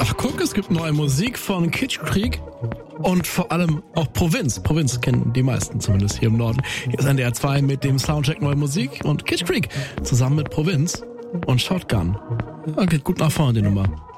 Ach guck, es gibt neue Musik von Kitschkrieg und vor allem auch Provinz. Provinz kennen die meisten, zumindest hier im Norden. Hier ist NDR 2 mit dem Soundcheck Neue Musik und Kitschkrieg zusammen mit Provinz und Shotgun. Ja, geht gut nach vorne, die Nummer.